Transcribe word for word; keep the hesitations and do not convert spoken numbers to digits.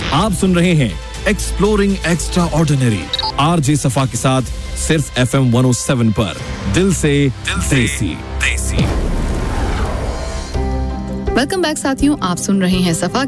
आप सुन रहे हैं एक्सप्लोरिंग एक्स्ट्रा ऑर्डिनरी आरजे सफा के साथ सिर्फ एफएम वन ओ सेवन पर। दिल से दिल से देसी देसी। वेलकम बैक साथियों, आप सुन रहे हैं सफा